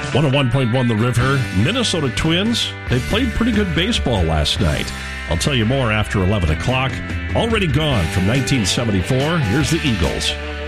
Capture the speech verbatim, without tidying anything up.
one oh one point one The River, Minnesota Twins. They played pretty good baseball last night. I'll tell you more after eleven o'clock. Already gone from nineteen seventy-four, here's the Eagles.